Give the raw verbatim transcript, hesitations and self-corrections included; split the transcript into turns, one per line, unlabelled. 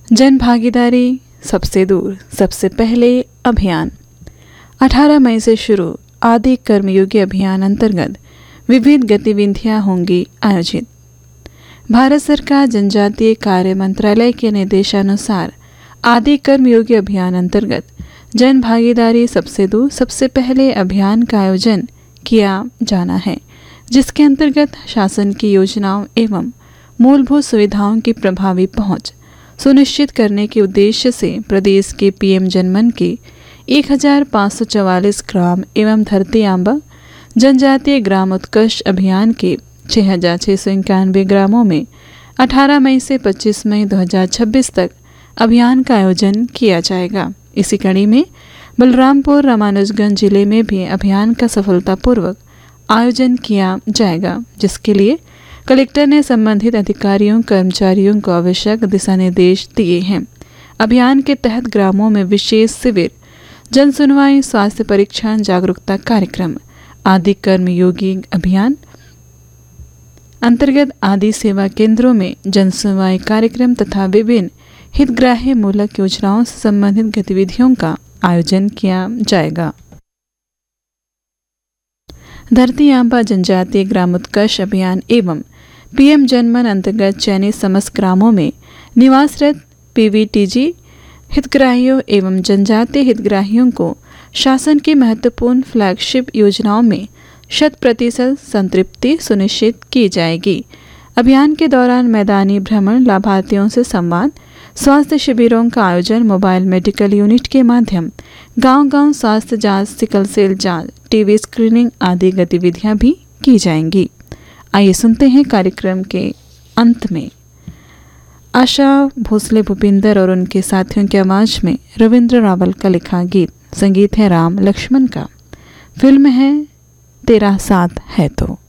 जन भागीदारी सबसे दूर सबसे पहले अभियान अठारह मई से शुरू आदि कर्मयोगी अभियान अंतर्गत विविध गतिविधियां होंगी आयोजित। भारत सरकार जनजातीय कार्य मंत्रालय के निर्देशानुसार आदि कर्मयोगी अभियान अंतर्गत जन भागीदारी सबसे दूर सबसे पहले अभियान का आयोजन किया जाना है, जिसके अंतर्गत शासन की योजनाओं एवं मूलभूत सुविधाओं की प्रभावी पहुंच सुनिश्चित करने के उद्देश्य से प्रदेश के पीएम जनमन के एक हजार पाँच सौ चवालीस ग्राम एवं धरती आंबा जनजातीय ग्राम उत्कर्ष अभियान के छः हजार छः सौ इक्यानवे ग्रामों में अठारह मई से पच्चीस मई दो हजार छब्बीस तक अभियान का आयोजन किया जाएगा। इसी कड़ी में बलरामपुर रामानुजगंज जिले में भी अभियान का सफलतापूर्वक आयोजन किया जाएगा, जिसके लिए कलेक्टर ने संबंधित अधिकारियों कर्मचारियों को आवश्यक दिशा निर्देश दिए हैं। अभियान के तहत ग्रामों में विशेष शिविर, जन सुनवाई, स्वास्थ्य परीक्षण, जागरूकता कार्यक्रम आदि कर्मयोगी अभियान अंतर्गत आदि सेवा केंद्रों में जन सुनवाई कार्यक्रम तथा विभिन्न हितग्राही मूलक योजनाओं से संबंधित गतिविधियों का आयोजन किया जाएगा। धरती आंबा जनजातीय ग्राम उत्कर्ष अभियान एवं पीएम जनमन अंतर्गत चयनित समस्त ग्रामों में निवासरत पीवीटीजी हितग्राहियों एवं जनजातीय हितग्राहियों को शासन की महत्वपूर्ण फ्लैगशिप योजनाओं में शत प्रतिशत संतृप्ति सुनिश्चित की जाएगी। अभियान के दौरान मैदानी भ्रमण, लाभार्थियों से संवाद, स्वास्थ्य शिविरों का आयोजन, मोबाइल मेडिकल यूनिट के माध्यम गांव-गांव स्वास्थ्य जांच, सिकल सेल जांच, टीबी स्क्रीनिंग आदि गतिविधियां भी की जाएंगी। आइए सुनते हैं कार्यक्रम के अंत में आशा भोसले भूपिंदर और उनके साथियों की आवाज में रविंद्र रावल का लिखा गीत। संगीत है राम लक्ष्मण का। फिल्म है तेरा साथ है तो।